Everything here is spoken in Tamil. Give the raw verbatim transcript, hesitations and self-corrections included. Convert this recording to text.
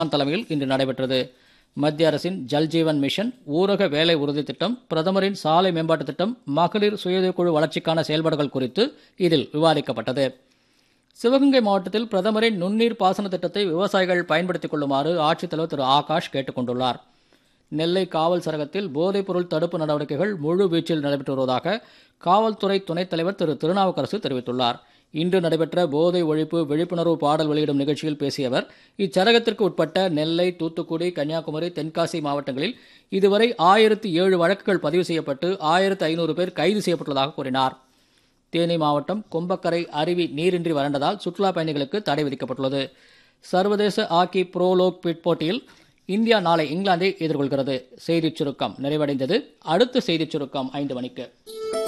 தலைமையில் இன்று நடைபெற்றது. மத்திய அரசின் ஜல்ஜீவன் மிஷன், ஊரக வேலை உறுதி திட்டம், பிரதமரின் சாலை மேம்பாட்டுத் திட்டம், மகளிர் சுயஉதவிக்குழு வளர்ச்சிக்கான செயல்பாடுகள் குறித்து இதில் விவாதிக்கப்பட்டது. சிவகங்கை மாவட்டத்தில் பிரதமரின் நுண்ணீர் பாசன திட்டத்தை விவசாயிகள் பயன்படுத்திக் கொள்ளுமாறு ஆட்சித்தலைவர் திரு ஆகாஷ் கேட்டுக் கொண்டுள்ளார். நெல்லை காவல் சரகத்தில் போதைப்பொருள் தடுப்பு நடவடிக்கைகள் முழு வீச்சில் நடைபெற்று வருவதாக காவல்துறை துணைத் தலைவர் திரு திருநாவுக்கரசு தெரிவித்துள்ளார். இன்று நடைபெற்ற போதை ஒழிப்பு விழிப்புணர்வு பாடல் வெளியிடும் நிகழ்ச்சியில் பேசிய அவர், இச்சரகத்திற்கு உட்பட்ட நெல்லை, தூத்துக்குடி, கன்னியாகுமரி, தென்காசி மாவட்டங்களில் இதுவரை ஆயிரத்து ஏழு வழக்குகள் பதிவு செய்யப்பட்டு ஆயிரத்து ஐநூறு பேர் கைது செய்யப்பட்டுள்ளதாக கூறினார். தேனி மாவட்டம் கும்பக்கரை அருவி நீரின்றி வறண்டதால் சுற்றுலாப் பயணிகளுக்கு தடை விதிக்கப்பட்டுள்ளது. சர்வதேச ஹாக்கி புரோலோக் பிட் போட்டியில் இந்தியா நாளை இங்கிலாந்தை எதிர்கொள்கிறது. செய்திச் சுருக்கம் நிறைவடைந்தது. அடுத்த செய்திச் சுருக்கம் ஐந்து மணிக்கு.